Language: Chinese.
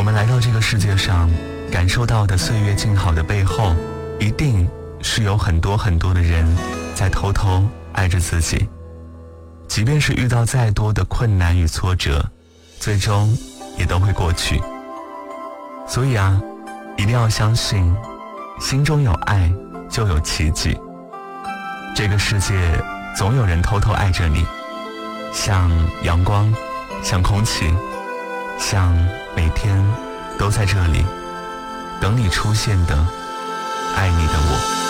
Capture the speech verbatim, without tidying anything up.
们来到这个世界上，感受到的岁月静好的背后，一定是有很多很多的人在偷偷爱着自己。即便是遇到再多的困难与挫折，最终也都会过去。所以啊，一定要相信，心中有爱就有奇迹。这个世界总有人偷偷爱着你，像阳光，像空气，像每天都在这里等你出现的爱你的我。